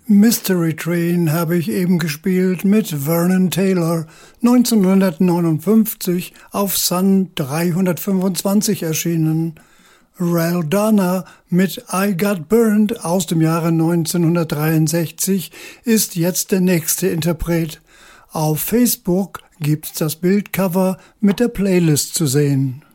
Mystery Train habe ich eben gespielt mit Vernon Taylor, 1959 auf Sun 325 erschienen. Ral Dana mit I Got Burned aus dem Jahre 1963 ist jetzt der nächste Interpret. Auf Facebook gibt's das Bildcover mit der Playlist zu sehen.